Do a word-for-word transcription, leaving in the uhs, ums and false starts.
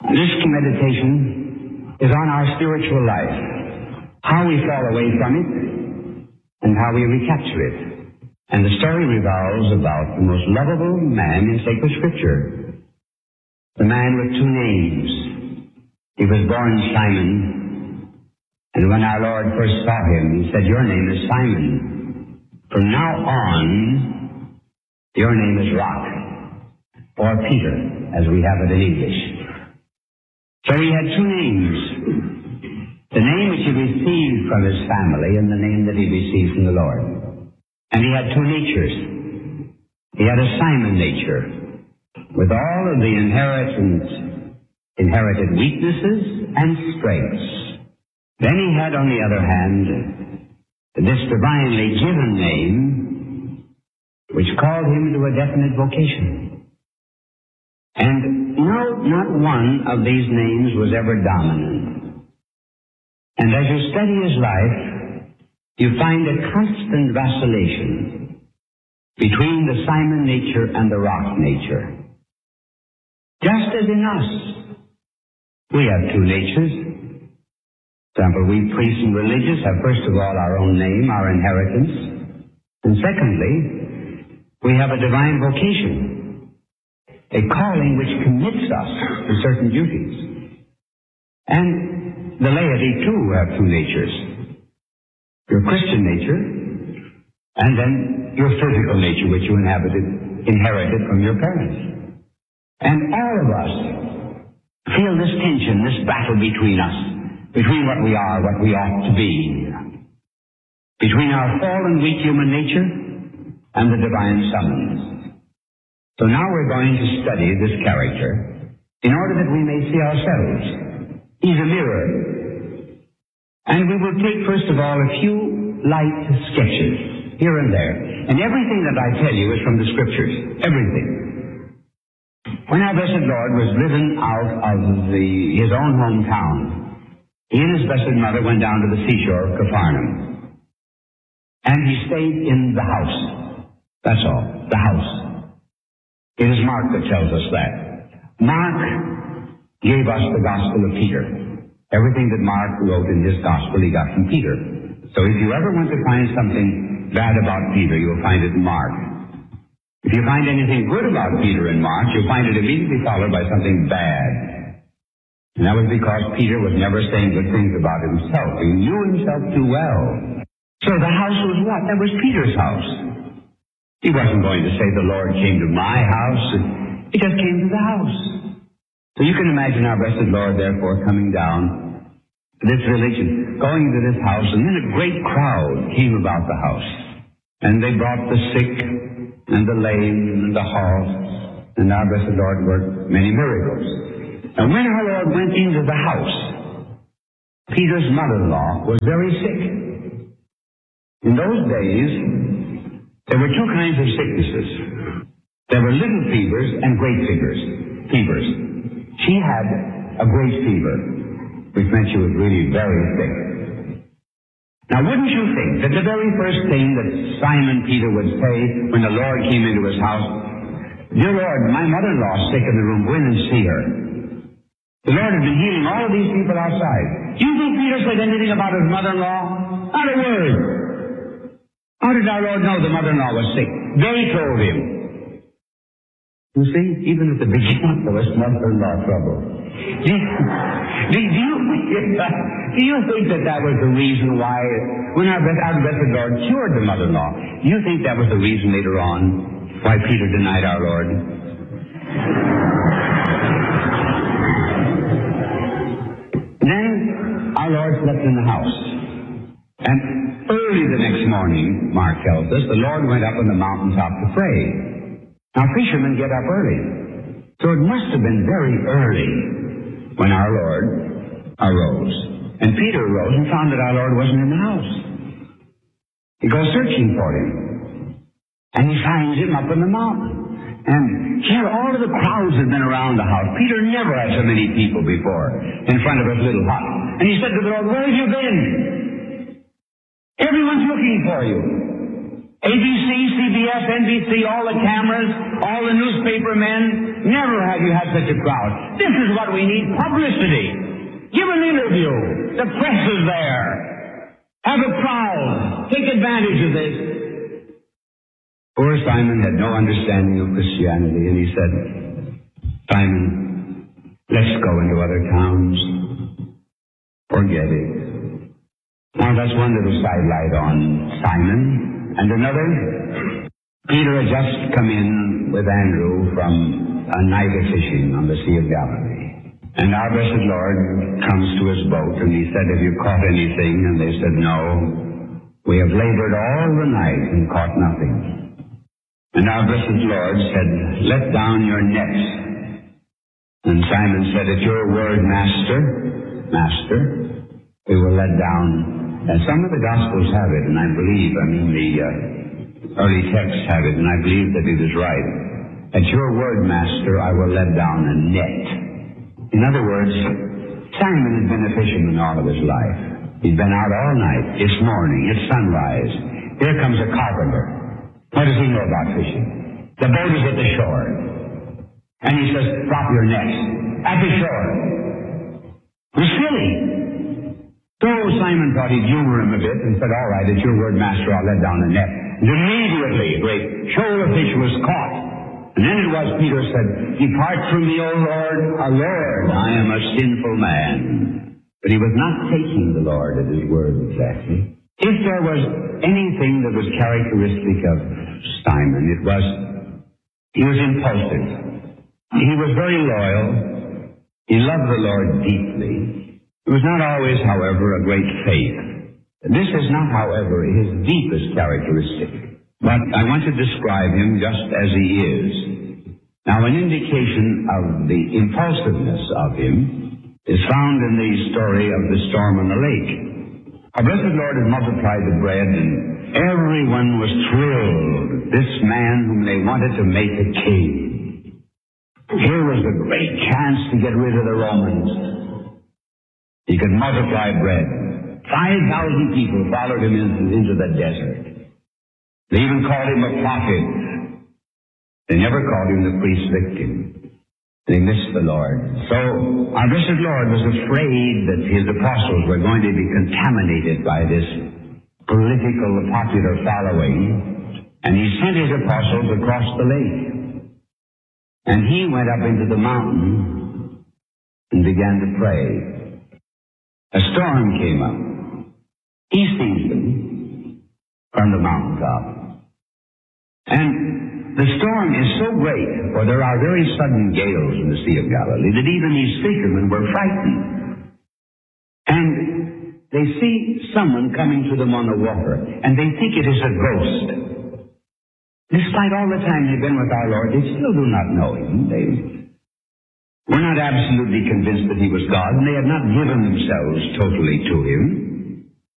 This meditation is on our spiritual life, how we fall away from it, and how we recapture it. And the story revolves about the most lovable man in sacred Scripture, the man with two names. He was born Simon, and when our Lord first saw him, he said, "Your name is Simon. From now on, your name is Rock," or Peter, as we have it in English. So he had two names. The name which he received from his family and the name that he received from the Lord. And he had two natures. He had a Simon nature, with all of the inheritance, inherited weaknesses and strengths. Then he had, on the other hand, this divinely given name, which called him to a definite vocation. And no, not one of these names was ever dominant. And as you study his life, you find a constant vacillation between the Simon nature and the Rock nature. Just as in us, we have two natures. For example, we priests and religious have first of all our own name, our inheritance. And secondly, we have a divine vocation, a calling which commits us to certain duties. And the laity too have two natures. Your Christian nature, and then your physical nature, which you inhabited, inherited from your parents. And all of us feel this tension, this battle between us, between what we are, what we ought to be, between our fallen, weak human nature and the divine summons. So now we're going to study this character in order that we may see ourselves. He's a mirror. And we will take, first of all, a few light sketches here and there. And everything that I tell you is from the Scriptures. Everything. When our blessed Lord was driven out of the, his own hometown, he and his blessed mother went down to the seashore of Capharnaum. And he stayed in the house. That's all. The house. It is Mark that tells us that. Mark gave us the Gospel of Peter. Everything that Mark wrote in his Gospel he got from Peter. So if you ever want to find something bad about Peter, you'll find it in Mark. If you find anything good about Peter in Mark, you'll find it immediately followed by something bad. And that was because Peter was never saying good things about himself. He knew himself too well. So the house was what? That was Peter's house. He wasn't going to say the Lord came to my house. He just came to the house. So you can imagine our blessed Lord, therefore, coming down to this village and going into this house, and then a great crowd came about the house. And they brought the sick and the lame and the halt, and our blessed Lord worked many miracles. And when our Lord went into the house, Peter's mother-in-law was very sick. In those days, there were two kinds of sicknesses. There were little fevers and great fevers. Fevers. She had a great fever, which meant she was really very sick. Now, wouldn't you think that the very first thing that Simon Peter would say when the Lord came into his house, "Dear Lord, my mother-in-law is sick in the room. Go in and see her." The Lord had been healing all of these people outside. Do you think Peter said anything about his mother-in-law? Not a word. How did our Lord know the mother-in-law was sick? They told him. You see, even at the beginning there was mother-in-law trouble. Do you, do, you, do you think that that was the reason why, when our, our blessed Lord cured the mother-in-law, do you think that was the reason later on why Peter denied our Lord? Then our Lord slept in the house. And early the next morning, Mark tells us, the Lord went up on the mountaintop to pray. Now, fishermen get up early. So it must have been very early when our Lord arose. And Peter arose and found that our Lord wasn't in the house. He goes searching for him. And he finds him up on the mountain. And here all of the crowds had been around the house. Peter never had so many people before in front of his little hut. And he said to the Lord, "Where have you been? Everyone's looking for you." A B C, C B S, N B C, all the cameras, all the newspaper men. Never have you had such a crowd. This is what we need, publicity. Give an interview. The press is there. Have a crowd. Take advantage of this. Poor Simon had no understanding of Christianity, and he said, Simon, let's go into other towns. Forget it. Now that's one little sidelight on Simon. And another, Peter had just come in with Andrew from a night of fishing on the Sea of Galilee. And our blessed Lord comes to his boat, and he said, have you caught anything? And they said, no. We have labored all the night and caught nothing. And our blessed Lord said, let down your nets. And Simon said, at your word, Master, Master, we will let down. And some of the Gospels have it, and I believe, I mean the uh, early texts have it, and I believe that it is right. At your word, Master, I will let down a net. In other words, Simon had been a fisherman all of his life. He'd been out all night. It's morning. It's sunrise. Here comes a carpenter. What does he know about fishing? The boat is at the shore. And he says, drop your nets. At the shore. It was silly. So Simon thought he'd humor him a bit and said, all right, at your word, Master, I'll let down the net. And immediately a great shoal of fish was caught. And then it was Peter said, depart from me, O Lord, our Lord, I am a sinful man. But he was not taking the Lord at his word exactly. If there was anything that was characteristic of Simon, it was he was impulsive. He was very loyal. He loved the Lord deeply. It was not always, however, a great faith. This is not, however, his deepest characteristic. But I want to describe him just as he is. Now, an indication of the impulsiveness of him is found in the story of the storm on the lake. Our blessed Lord had multiplied the bread, and everyone was thrilled. This man whom they wanted to make a king. Here was a great chance to get rid of the Romans. He could multiply bread. Five thousand people followed him into, into the desert. They even called him a prophet. They never called him the priest's victim. They missed the Lord. So our blessed Lord was afraid that his apostles were going to be contaminated by this political popular following. And he sent his apostles across the lake. And he went up into the mountain and began to pray. A storm came up. He sees them from the mountaintop. And the storm is so great, for there are very sudden gales in the Sea of Galilee, that even these fishermen were frightened. And they see someone coming to them on the water, and they think it is a ghost. Despite all the time they've been with our Lord, they still do not know him. They were not absolutely convinced that he was God, and they had not given themselves totally to him.